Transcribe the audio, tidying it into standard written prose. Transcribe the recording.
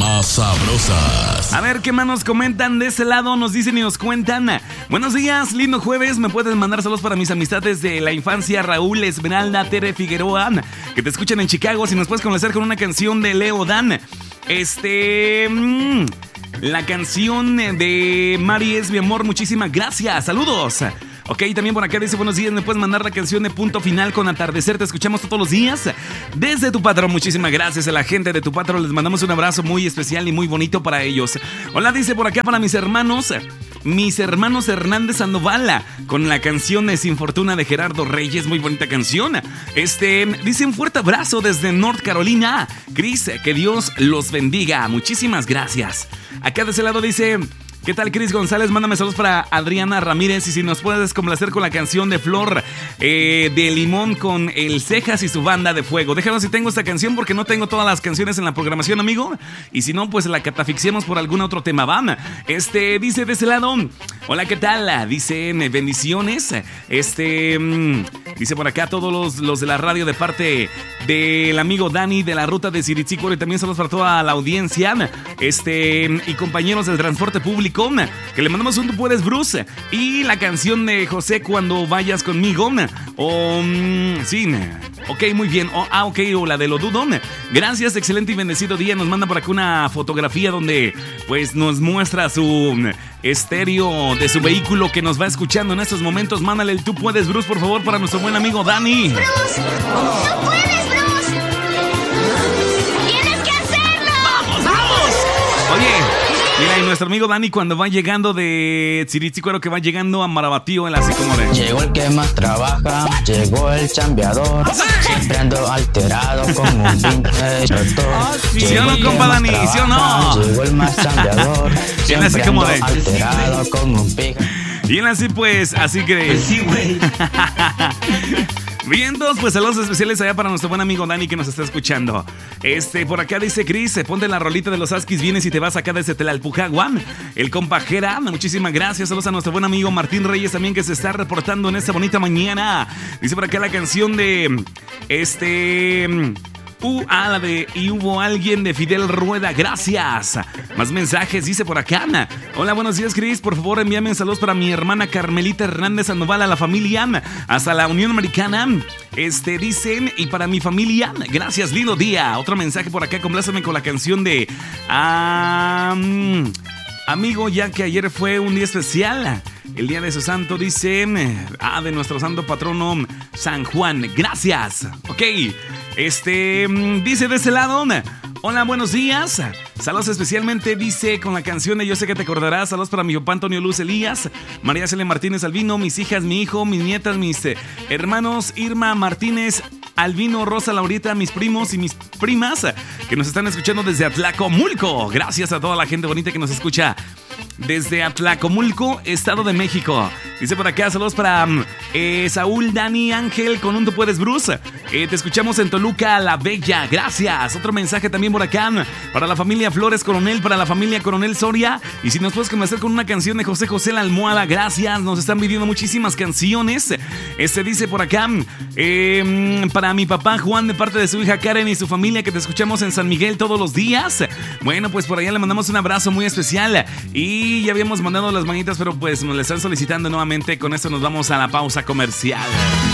más sabrosas. A ver qué más nos comentan de ese lado, nos dicen y nos cuentan. Buenos días, lindo jueves, me puedes mandar saludos para mis amistades de la infancia, Raúl, Esmeralda, Tere Figueroa, que te escuchan en Chicago. Si nos puedes complacer con una canción de Leo Dan. La canción de Mari es mi amor, muchísimas gracias, saludos. Ok, también por acá dice buenos días, me puedes mandar la canción de Punto Final con Atardecer, te escuchamos todos los días desde Tu Patrón. Muchísimas gracias a la gente de Tu Patrón, les mandamos un abrazo muy especial y muy bonito para ellos. Hola, dice por acá para mis hermanos Hernández Sandoval, con la canción de Sin Fortuna de Gerardo Reyes, muy bonita canción. Dice un fuerte abrazo desde North Carolina, Cris, que Dios los bendiga, muchísimas gracias. Acá de ese lado dice: ¿qué tal, Cris González? Mándame saludos para Adriana Ramírez. Y si nos puedes complacer con la canción de Flor de Limón con el Cejas y su banda de fuego. Déjanos si tengo esta canción, porque no tengo todas las canciones en la programación, amigo. Y si no, pues la catafixiemos por algún otro tema. Van. Dice de ese lado: hola, ¿qué tal? Dice bendiciones. Dice por acá todos los de la radio de parte del amigo Dani de la ruta de Siritzícuaro. Y también saludos para toda la audiencia. Y compañeros del transporte público, que le mandamos un Tú Puedes, Bruce, y la canción de José, Cuando Vayas Conmigo, sí, ok, muy bien, ok, o la de Lo Dudo. Gracias, excelente y bendecido día. Nos manda por acá una fotografía donde pues nos muestra su estéreo de su vehículo que nos va escuchando en estos momentos. Mándale el Tú Puedes, Bruce, por favor, para nuestro buen amigo Dani. Bruce, ¡tú puedes, Bruce! ¡Tienes que hacerlo! ¡Vamos! Oye, mira, y nuestro amigo Dani, cuando va llegando de Siritzícuaro, que va llegando a Marabatío, él así como de: llegó el que más trabaja, llegó el chambeador, siempre ando alterado con un pinche doctor. ¿Sí o no, compa Dani? ¿Sí o no? Llegó el más chambeador, siempre así como ando de: alterado con un pija. Y él así pues, así que... Pues sí, güey. Bien, pues saludos especiales allá para nuestro buen amigo Dani que nos está escuchando. Por acá dice Cris, ponte la rolita de los Askis, vienes y te vas acá desde Tlalpujagua. El compajera, muchísimas gracias. Saludos a nuestro buen amigo Martín Reyes también, que se está reportando en esta bonita mañana. Dice por acá la canción de la de Y hubo alguien de Fidel Rueda, gracias. Más mensajes, dice por acá: hola, buenos días, Cris, por favor envíame saludos para mi hermana Carmelita Hernández Sandoval, a la familia hasta la Unión Americana. Dicen, y para mi familia, gracias, lindo día. Otro mensaje por acá: complázame con la canción de amigo, ya que ayer fue un día especial, el día de su santo, dice, de nuestro santo patrono San Juan, gracias. Ok, dice de ese lado: hola, buenos días. Saludos especialmente, dice, con la canción de Yo sé que te acordarás. Saludos para mi papá Antonio Luz Elías, María Cele Martínez Albino, mis hijas, mi hijo, mis nietas, mis hermanos Irma Martínez Albino, Rosa Laurita, mis primos y mis primas que nos están escuchando desde Atlacomulco. Gracias a toda la gente bonita que nos escucha desde Atlacomulco, Estado de México. Dice por acá: saludos para Saúl, Dani, Ángel, con un Tú Puedes, Bruce. Te escuchamos en Toluca, La Bella, gracias. Otro mensaje también por acá para la familia Flores Coronel, para la familia Coronel Soria. Y si nos puedes comenzar con una canción de José José La Almohada, gracias. Nos están pidiendo muchísimas canciones. Dice por acá: para mi papá Juan, de parte de su hija Karen y su familia, que te escuchamos en San Miguel todos los días. Bueno, pues por allá le mandamos un abrazo muy especial. Y ya habíamos mandado las manitas, pero pues nos le están solicitando nuevamente. Con esto nos vamos a la pausa comercial.